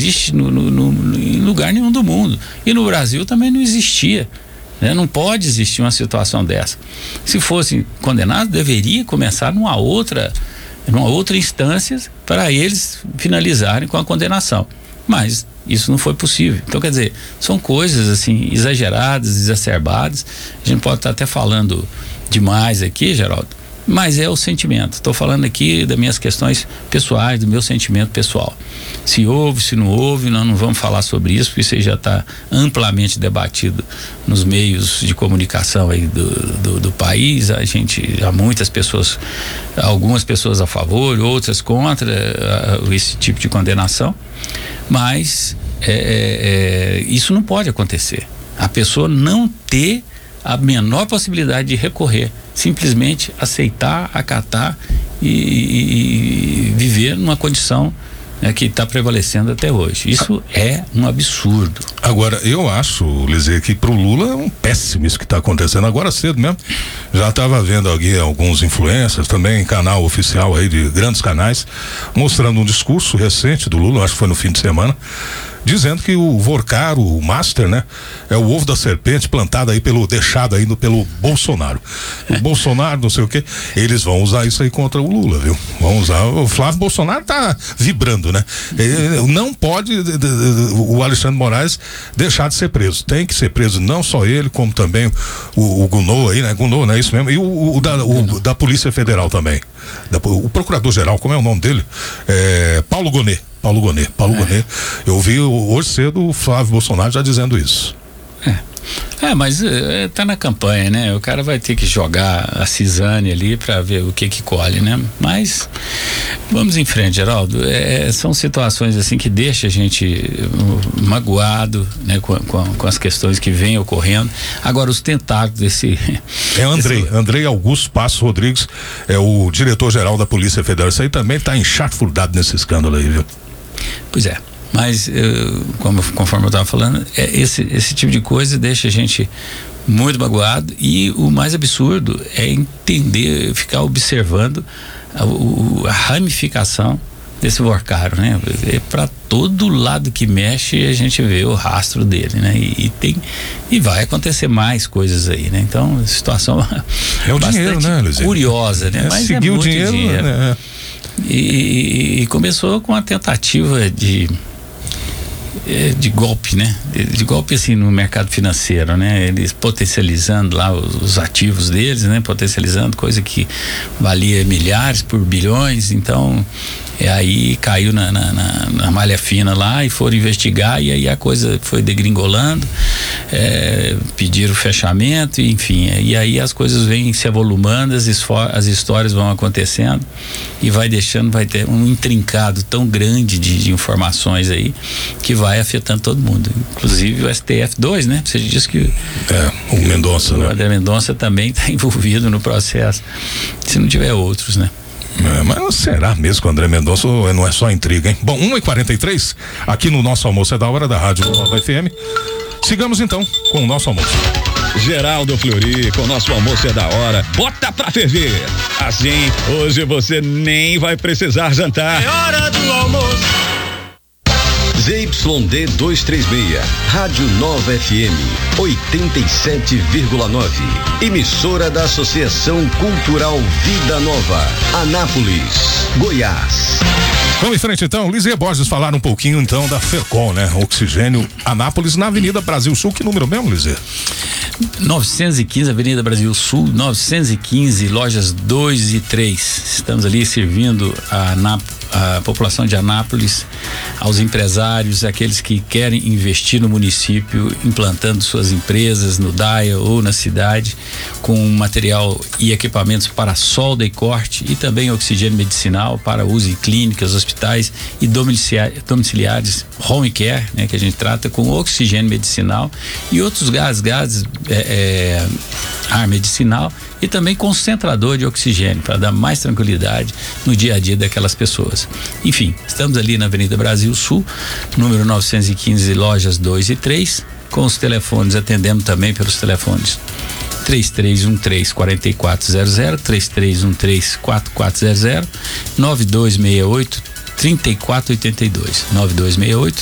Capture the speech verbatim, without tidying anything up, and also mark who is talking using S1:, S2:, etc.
S1: existe no, no, no, em lugar nenhum do mundo. E no Brasil também não existia. Né? Não pode existir uma situação dessa. Se fossem condenados, deveria começar numa outra, numa outra instância para eles finalizarem com a condenação. Mas isso não foi possível. Então, quer dizer, são coisas assim exageradas, exacerbadas. A gente pode estar até falando demais aqui, Geraldo, mas é o sentimento. Estou falando aqui das minhas questões pessoais, do meu sentimento pessoal. Se houve, se não houve, nós não vamos falar sobre isso, porque isso aí já está amplamente debatido nos meios de comunicação aí do, do, do país. A gente, há muitas pessoas, algumas pessoas a favor, outras contra uh, esse tipo de condenação, mas é, é, isso não pode acontecer. A pessoa não ter a menor possibilidade de recorrer, simplesmente aceitar, acatar e, e, e viver numa condição, né, que está prevalecendo até hoje. Isso é um absurdo.
S2: Agora, eu acho, Lizê, que pro Lula é um péssimo isso que está acontecendo agora cedo mesmo. Já estava vendo aqui alguns influencers também, canal oficial aí de grandes canais, mostrando um discurso recente do Lula, acho que foi no fim de semana, dizendo que o Vorcar, o Master, né, é o ovo da serpente plantado aí pelo, deixado aí no, pelo Bolsonaro. O Bolsonaro, não sei o quê, eles vão usar isso aí contra o Lula, viu? Vão usar, o Flávio Bolsonaro tá vibrando, né? Ele não pode o Alexandre Moraes deixar de ser preso. Tem que ser preso, não só ele, como também o, o Gounod aí, né? Gounod, não é isso mesmo? E o, o, da, o da Polícia Federal também. Da, o Procurador-Geral, como é o nome dele? É, Paulo Gonet. Paulo Gonet, Paulo é. Gonet. Eu vi hoje cedo o Flávio Bolsonaro já dizendo isso.
S1: É, é mas é, tá na campanha, né? O cara vai ter que jogar a cisane ali para ver o que que colhe, né? Mas vamos em frente, Geraldo. É, são situações assim que deixa a gente magoado, né? Com, com, com as questões que vêm ocorrendo. Agora, os tentáculos desse...
S2: É Andrei, desse... Andrei Augusto Passos Rodrigues, é o diretor-geral da Polícia Federal. Isso aí também tá enxafurdado nesse escândalo aí, viu?
S1: Pois é, mas eu, como, conforme eu estava falando, é, esse, esse tipo de coisa deixa a gente muito magoado, e o mais absurdo é entender, ficar observando a, o, a ramificação desse Vorcaro, né? É para todo lado que mexe a gente vê o rastro dele, né? E, e tem e vai acontecer mais coisas aí, né? Então, a situação
S2: é o dinheiro, né, Luiz?
S1: Curiosa, né?
S2: É,
S1: mas
S2: seguir
S1: é muito
S2: o dinheiro,
S1: dinheiro.
S2: Né?
S1: E, e, e começou com a tentativa de de golpe, né? De, de golpe assim no mercado financeiro, né? Eles potencializando lá os, os ativos deles, né? Potencializando coisa que valia milhares por bilhões, então é, aí caiu na, na, na, na malha fina lá e foram investigar, e aí a coisa foi degringolando, é, pediram fechamento, enfim, é, e aí as coisas vêm se avolumando, as, esfor- as histórias vão acontecendo e vai deixando, vai ter um intrincado tão grande de, de informações aí que vai afetando todo mundo, inclusive o S T F dois, né? Você disse que
S2: é, o Mendonça, né?
S1: O André Mendonça também está envolvido no processo, se não tiver outros, né?
S2: É, mas será mesmo que o André Mendonça não é só intriga, hein? Bom, uma e quarenta e três, aqui no nosso almoço é da hora da Rádio Nova F M. Sigamos então com o nosso almoço.
S3: Geraldo Fleury, com o nosso almoço é da hora. Bota pra ferver. Assim, hoje você nem vai precisar jantar.
S4: É hora do almoço.
S5: Z Y D duzentos e trinta e seis, Rádio Nova F M, oitenta e sete vírgula nove. Emissora da Associação Cultural Vida Nova, Anápolis, Goiás.
S2: Vamos em frente então, Lizia Borges falar um pouquinho então da Fercon, né? Oxigênio Anápolis, na Avenida Brasil Sul. Que número mesmo, Lizia?
S1: novecentos e quinze, Avenida Brasil Sul, novecentos e quinze, lojas dois e três. Estamos ali servindo a, Anáp- a população de Anápolis, aos empresários, aqueles que querem investir no município, implantando suas empresas no D A I A ou na cidade, com material e equipamentos para solda e corte, e também oxigênio medicinal para uso em clínicas, hospitais e domiciliares, home care, né, que a gente trata com oxigênio medicinal e outros gases, gases é, é, ar medicinal, e também concentrador de oxigênio para dar mais tranquilidade no dia a dia daquelas pessoas. Enfim, estamos ali na Avenida Brasil Sul, número novecentos e quinze, lojas dois e três, com os telefones, atendemos também pelos telefones três três um três, quatro quatro zero zero, três três um três, quatro quatro zero zero, nove dois seis oito, três quatro oito dois, nove dois seis oito,